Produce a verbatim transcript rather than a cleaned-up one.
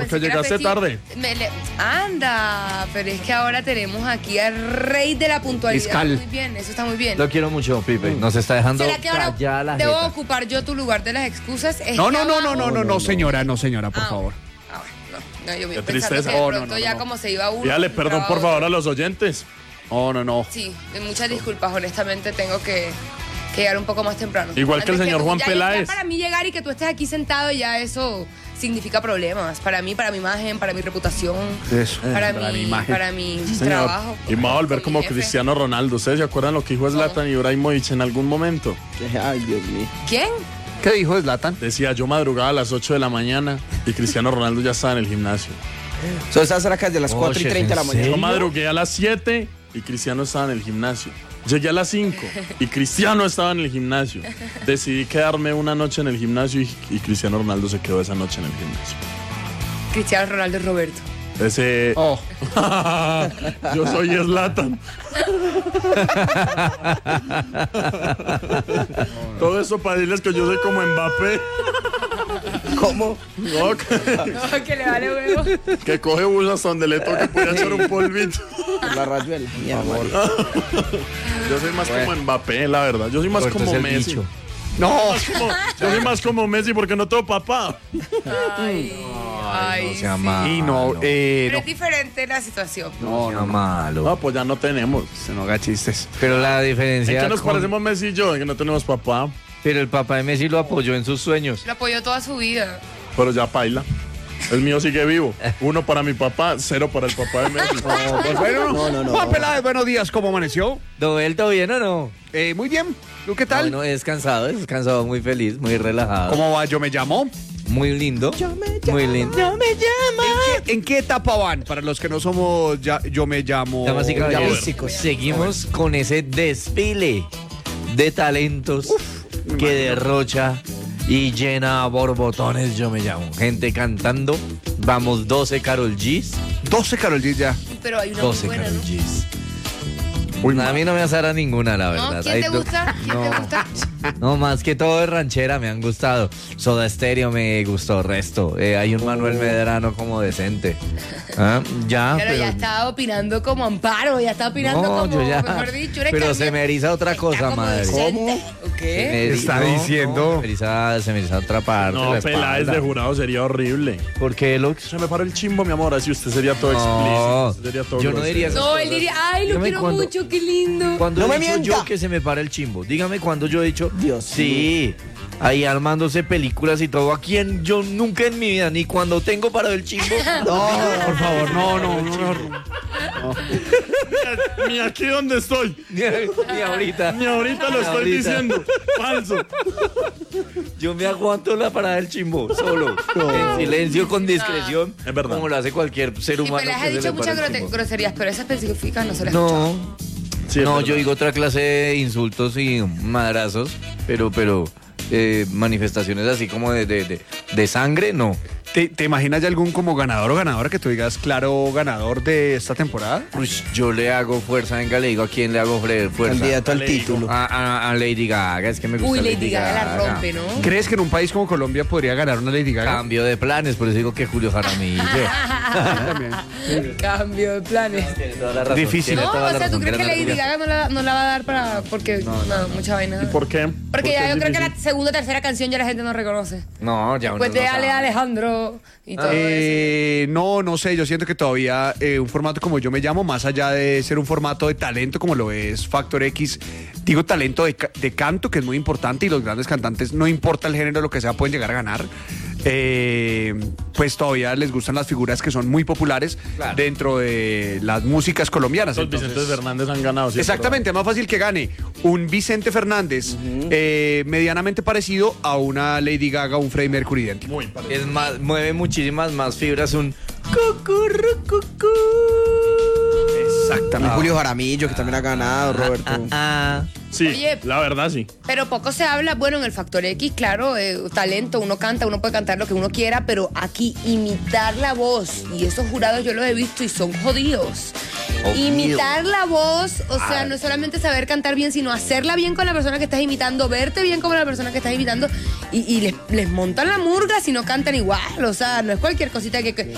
que llegaste tarde. Me le... Anda, pero es que ahora tenemos aquí al rey de la puntualidad. Fiscal. Muy bien, eso está muy bien. Lo quiero mucho, Pipe. Nos está dejando ¿Será que ahora callar la debo jeta. ocupar yo tu lugar de las excusas? Es No, que no, no, no, abajo- no, no, no, señora, no, señora, por Ah, favor. Ah, bueno, no, no, yo Qué pensando tristeza. que de Oh, no, pronto no, ya no. como se iba uno. Dígale perdón, por favor, a los oyentes. No, no, no. Sí, muchas disculpas, honestamente tengo que, que llegar un poco más temprano. Igual que el Antes señor tú- Juan ya- Peláez. Ya para mí llegar y que tú estés aquí sentado ya eso significa problemas. Para mí, para mi imagen, para mi reputación, Eso. para, Para mi, mi imagen. para mi Señor, trabajo. y me va a volver con como mi jefe. Cristiano Ronaldo. ¿Ustedes se acuerdan lo que dijo Zlatan Ibrahimovic en algún momento? Ay, Dios mío. ¿Quién? ¿Qué dijo Zlatan? Decía, yo madrugaba a las ocho de la mañana y Cristiano Ronaldo ya estaba en el gimnasio. Son esas cerca de las Oh, cuatro y chef, treinta de la ¿en mañana. Yo serio? madrugué a las siete y Cristiano estaba en el gimnasio. Llegué a las cinco y Cristiano estaba en el gimnasio. Decidí quedarme una noche en el gimnasio y, y Cristiano Ronaldo se quedó esa noche en el gimnasio. Cristiano Ronaldo y Roberto. Ese... Oh. Yo soy Zlatan. Todo eso para decirles que yo soy como Mbappé. ¿Cómo? No, que, No, que le vale huevo. que coge bus hasta donde le toque puede echar un polvito. La rayuela. Mi amor. Yo soy más como Mbappé, la verdad. Yo soy más Roberto como es el Messi. bicho. No. Como- yo soy más como Messi porque no tengo papá. Ay, ay, No sea sí. malo. Y no, eh, Pero no. es diferente la situación. No, No, no, malo. No, pues ya no tenemos. se no haga chistes. Pero la diferencia. ¿En qué nos con- parecemos Messi y yo? En que no tenemos papá. Pero el papá de Messi lo apoyó en sus sueños. Lo apoyó toda su vida. Pero ya paila. El mío sigue vivo. Uno para mi papá, cero para el papá de Messi. Pues bueno, No, no, no. Juan Peláez, buenos días, ¿cómo amaneció? ¿Noel todo bien o no? Eh, muy bien, ¿tú qué tal? Bueno, es cansado, es cansado, muy feliz, muy relajado. ¿Cómo va? Yo me llamo. Muy lindo. Muy lindo. ¿En qué, en qué etapa van? Para los que no somos, ya, yo me llamo. Damas y caballeros, Músicos. seguimos con ese desfile de talentos que derrocha y llena a borbotones, yo me llamo. Gente cantando, vamos doce Karol G's, doce Karol G ya. Pero hay una muy doce buena, Karol ¿no? G's. Uy, A mí no me asara ninguna, la verdad. ¿No? ¿Quién Hay te do- gusta? ¿Quién no, te gusta? no, más que todo de ranchera me han gustado. Soda Stereo me gustó resto. Eh, hay un Manuel Medrano como decente. Ah, Ya, Pero, pero... ya estaba opinando como Amparo, ya estaba opinando No, como, yo ya- mejor dicho, una pero cambia- se me eriza otra Está cosa, como madre. decente. ¿O Se qué? me eri- Está diciendo. se me eriza, se me eriza otra parte. no, la Peláez espalda. de jurado sería horrible. ¿Por qué, Lux? Se me paró el chimbo, mi amor, así usted sería todo No, explícito. usted sería todo yo no grosero. diría eso. No, él diría, ay, lo Dígame quiero cuándo- mucho, qué lindo. Cuando No he me dicho mienta. yo que se me para el chimbo. Dígame cuando yo he dicho. Dios Sí. Ahí armándose películas y todo. ¿A quién yo nunca en mi vida, ni cuando tengo parado el chimbo? No, por favor, no, no, no. no. Ni aquí donde estoy. Ni, ni ahorita. Ni ahorita lo Ni estoy ahorita. diciendo. Falso. Yo me aguanto la parada del chimbo, solo. En silencio, con discreción. Es verdad. Como lo hace cualquier ser Y humano. Peláez que ha se dicho le muchas para el grote- chimbo. groserías, pero esas específicas no se las he escuchado. No. Sí, es no, verdad. yo digo otra clase de insultos y madrazos, pero, pero eh, manifestaciones así como de, de, de, de sangre, no. ¿Te, ¿Te imaginas ya algún como ganador o ganadora que tú digas claro ganador de esta temporada? Pues yo le hago fuerza, venga, le digo a quién le hago fre- fuerza. Candidato al Dale, hijo. título. A, a- a Lady Gaga, es que me gusta Uy, Lady Gaga la rompe, ¿no? ¿Crees que en un país como Colombia podría ganar una Lady Gaga? Cambio de planes, por eso digo que Julio Jaramillo. También. Cambio de planes. Tiene toda la razón, Difícil. tiene No, toda o la sea, ¿tú razón, crees que tiene Lady la- Gaga no la, no la va a dar para...? Porque, no, mucha vaina. ¿Y por qué? Porque ya es yo creo que difícil. la segunda o tercera canción ya la gente no reconoce. No, ya uno Pues de no Ale sabe. Alejandro y todo eso. Eh, no, no sé, yo siento que todavía eh, un formato como Yo Me Llamo, más allá de ser un formato de talento como lo es Factor X, digo talento de, ca- de canto, que es muy importante, y los grandes cantantes, no importa el género, lo que sea, pueden llegar a ganar. Eh, pues todavía les gustan las figuras que son muy populares Claro. dentro de las músicas colombianas. Los Entonces- Vicentes Fernández han ganado. ¿sí? Exactamente, es más fácil que gane un Vicente Fernández eh, medianamente parecido a una Lady Gaga o un Freddie Mercury idéntico. Muy parecido. Es más, mueve muchísimas más fibras un cucurrucucú. Exactamente. Julio Jaramillo, que también ha ganado, Roberto. Ah, Sí, Oye. la verdad sí. Pero poco se habla, bueno, en el Factor X, claro, eh, talento, uno canta, uno puede cantar lo que uno quiera, pero aquí imitar la voz, y esos jurados yo los he visto y son jodidos. Jodido. Imitar la voz, o sea, no es solamente saber cantar bien, sino hacerla bien con la persona que estás imitando, verte bien como la persona que estás imitando, y, y les, les montan la murga si no cantan igual, o sea, no es cualquier cosita que... que